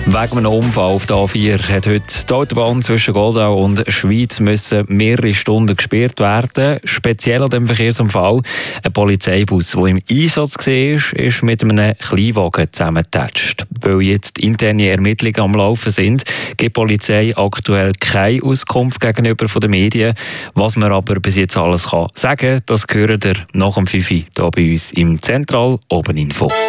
Wegen einem Unfall auf der A4 hat heute die Autobahn zwischen Goldau und Schwyz müssen mehrere Stunden gesperrt werden. Speziell an diesem Verkehrsunfall ein Polizeibus, der im Einsatz war, ist mit einem Kleinwagen zusammengetatscht. Weil jetzt interne Ermittlungen am Laufen sind, gibt die Polizei aktuell keine Auskunft gegenüber den Medien. Was man aber bis jetzt alles sagen kann, das hören ihr nach dem 5 Uhr hier bei uns im Zentral Obeninfo.